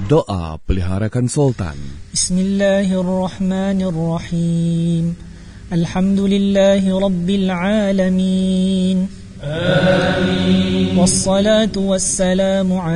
Doa Pelihara Konsultan. Bismillahirrahmanirrahim. Alhamdulillahi Rabbil Alamin. Amin. Wassalatu wassalamu